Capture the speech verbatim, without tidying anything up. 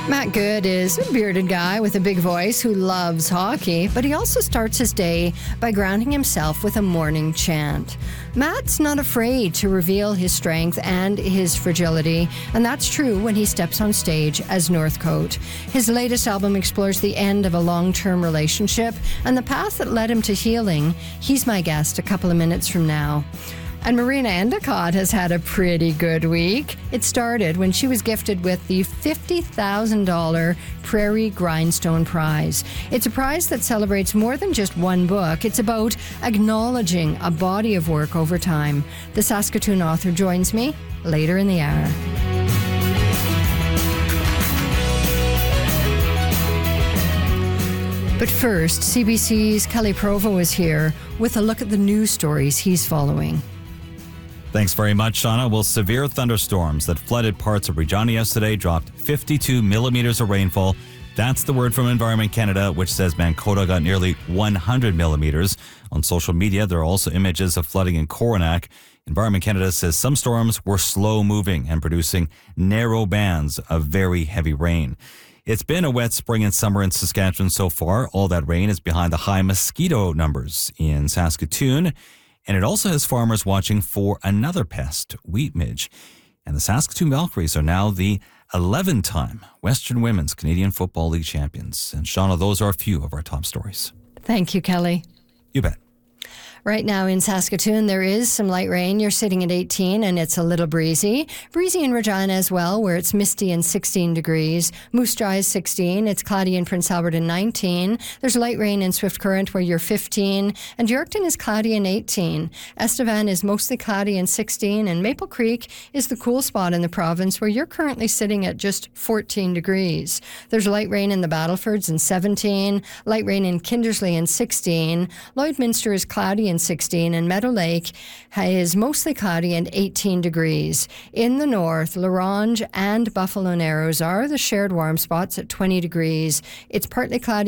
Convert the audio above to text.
Matt Good is a bearded guy with a big voice who loves hockey, but he also starts his day by grounding himself with a morning chant. Matt's not afraid to reveal his strength and his fragility, and that's true when he steps on stage as Northcote. His latest album explores the end of a long-term relationship and the path that led him to healing. He's my guest a couple of minutes from now. And Marina Endicott has had a pretty good week. It started when she was gifted with the fifty thousand dollars Prairie Grindstone Prize. It's a prize that celebrates more than just one book. It's about acknowledging a body of work over time. The Saskatoon author joins me later in the hour. But first, C B C's Kelly Provo is here with a look at the news stories he's following. Thanks very much, Shauna. Well, severe thunderstorms that flooded parts of Regina yesterday dropped fifty-two millimeters of rainfall. That's the word from Environment Canada, which says Mankota got nearly one hundred millimeters. On social media, there are also images of flooding in Coronach. Environment Canada says some storms were slow-moving and producing narrow bands of very heavy rain. It's been a wet spring and summer in Saskatchewan so far. All that rain is behind the high mosquito numbers in Saskatoon. And it also has farmers watching for another pest, wheat midge. And the Saskatoon Valkyries are now the eleven-time Western Women's Canadian Football League champions. And Shauna, those are a few of our top stories. Thank you, Kelly. You bet. Right now in Saskatoon, there is some light rain. You're sitting at eighteen and it's a little breezy. Breezy in Regina as well, where it's misty and sixteen degrees. Moose Jaw is sixteen. It's cloudy in Prince Albert and nineteen. There's light rain in Swift Current where you're fifteen. And Yorkton is cloudy and eighteen. Estevan is mostly cloudy and sixteen. And Maple Creek is the cool spot in the province where you're currently sitting at just fourteen degrees. There's light rain in the Battlefords and seventeen. Light rain in Kindersley and sixteen. Lloydminster is cloudy and sixteen, and Meadow Lake is mostly cloudy and eighteen degrees. In the north, La Ronge and Buffalo Narrows are the shared warm spots at twenty degrees. It's partly cloudy